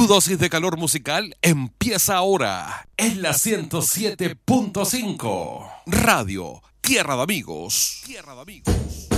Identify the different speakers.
Speaker 1: Tu dosis de calor musical empieza ahora en la 107.5 Radio Tierra de Amigos.